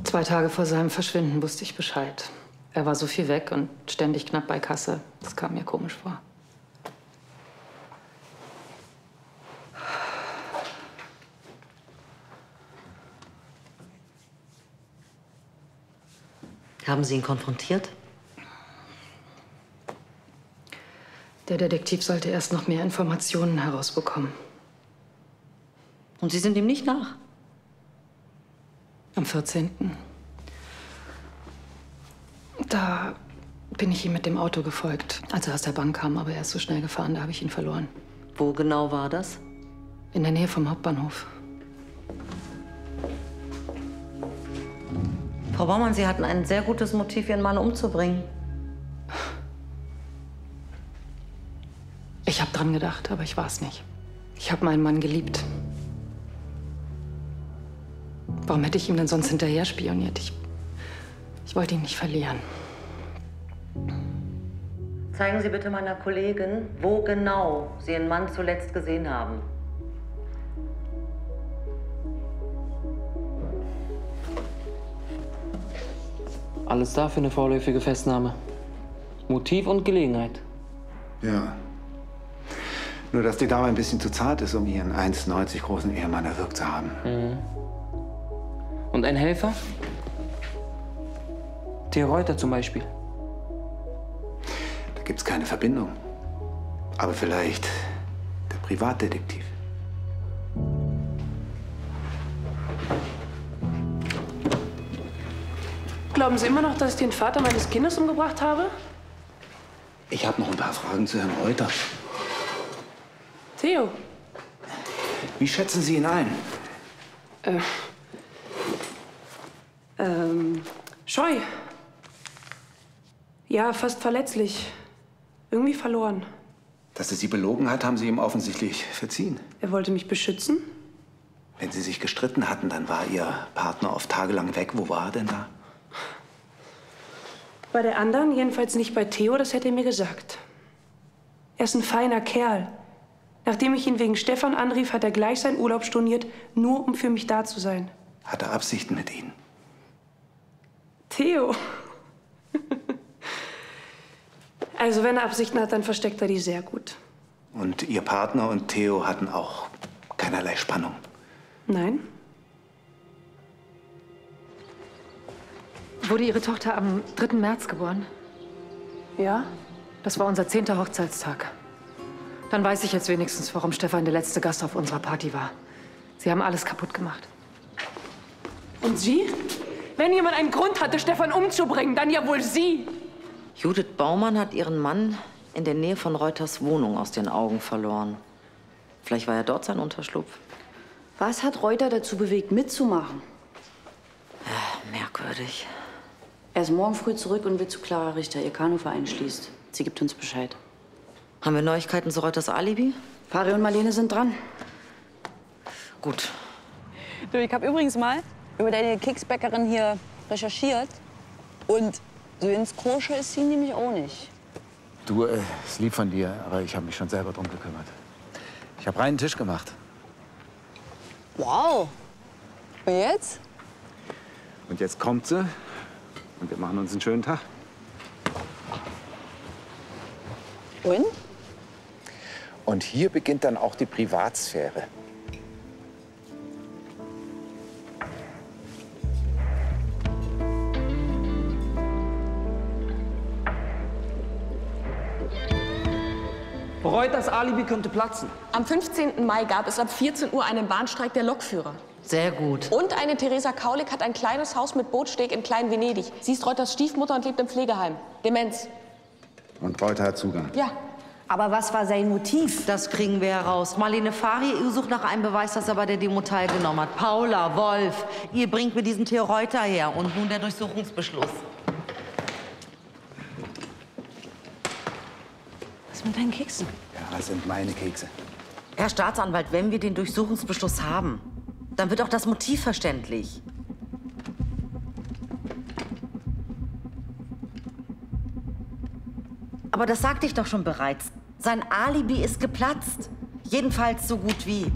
2 Tage vor seinem Verschwinden wusste ich Bescheid. Er war so viel weg und ständig knapp bei Kasse. Das kam mir komisch vor. Haben Sie ihn konfrontiert? Der Detektiv sollte erst noch mehr Informationen herausbekommen. Und Sie sind ihm nicht nach? Am 14. Da bin ich ihm mit dem Auto gefolgt, als er aus der Bank kam. Aber er ist so schnell gefahren, da habe ich ihn verloren. Wo genau war das? In der Nähe vom Hauptbahnhof. Frau Baumann, Sie hatten ein sehr gutes Motiv, Ihren Mann umzubringen. Ich habe dran gedacht, aber ich war es nicht. Ich habe meinen Mann geliebt. Warum hätte ich ihm denn sonst hinterher spioniert? Ich wollte ihn nicht verlieren. Zeigen Sie bitte meiner Kollegin, wo genau Sie Ihren Mann zuletzt gesehen haben. Alles da für eine vorläufige Festnahme. Motiv und Gelegenheit. Ja. Nur, dass die Dame ein bisschen zu zart ist, um ihren 1,90 großen Ehemann erwürgt zu haben. Mhm. Und ein Helfer? Theo Reuter zum Beispiel. Da gibt's keine Verbindung. Aber vielleicht der Privatdetektiv. Glauben Sie immer noch, dass ich den Vater meines Kindes umgebracht habe? Ich habe noch ein paar Fragen zu Herrn Reuter. Theo. Wie schätzen Sie ihn ein? Scheu. Ja, fast verletzlich. Irgendwie verloren. Dass er Sie belogen hat, haben Sie ihm offensichtlich verziehen. Er wollte mich beschützen. Wenn Sie sich gestritten hatten, dann war Ihr Partner oft tagelang weg. Wo war er denn da? Bei der anderen, jedenfalls nicht bei Theo, das hätte er mir gesagt. Er ist ein feiner Kerl. Nachdem ich ihn wegen Stefan anrief, hat er gleich seinen Urlaub storniert, nur um für mich da zu sein. Hat er Absichten mit Ihnen? Theo. Also wenn er Absichten hat, dann versteckt er die sehr gut. Und Ihr Partner und Theo hatten auch keinerlei Spannung? Nein. Wurde Ihre Tochter am 3. März geboren? Ja? Das war unser 10. Hochzeitstag. Dann weiß ich jetzt wenigstens, warum Stefan der letzte Gast auf unserer Party war. Sie haben alles kaputt gemacht. Und Sie? Wenn jemand einen Grund hatte, Stefan umzubringen, dann ja wohl Sie. Judith Baumann hat ihren Mann in der Nähe von Reuters Wohnung aus den Augen verloren. Vielleicht war ja dort sein Unterschlupf. Was hat Reuter dazu bewegt, mitzumachen? Merkwürdig. Er ist morgen früh zurück und will zu Clara Richter ihr Kanuverein schließt. Sie gibt uns Bescheid. Haben wir Neuigkeiten zu Reuters Alibi? Fari und Marlene sind dran. Gut. Du, ich habe übrigens mal über deine Keksbäckerin hier recherchiert. Und so ins Koscher ist sie nämlich auch nicht. Du, ist lieb von dir, aber ich habe mich schon selber drum gekümmert. Ich habe reinen Tisch gemacht. Wow. Und jetzt? Und jetzt kommt sie und wir machen uns einen schönen Tag. Und? Und hier beginnt dann auch die Privatsphäre. Reuters Alibi könnte platzen. Am 15. Mai gab es ab 14 Uhr einen Bahnstreik der Lokführer. Sehr gut. Und eine Theresa Kaulig hat ein kleines Haus mit Bootsteg in Klein-Venedig. Sie ist Reuters Stiefmutter und lebt im Pflegeheim. Demenz. Und Reuter hat Zugang. Ja. Aber was war sein Motiv? Das kriegen wir heraus. Marlene Fari sucht nach einem Beweis, dass er bei der Demo teilgenommen hat. Paula, Wolf, ihr bringt mir diesen Theo Reuter her. Und nun der Durchsuchungsbeschluss. Was mit deinen Keksen? Ja, das sind meine Kekse. Herr Staatsanwalt, wenn wir den Durchsuchungsbeschluss haben, dann wird auch das Motiv verständlich. Aber das sagte ich doch schon bereits. Sein Alibi ist geplatzt. Jedenfalls so gut wie.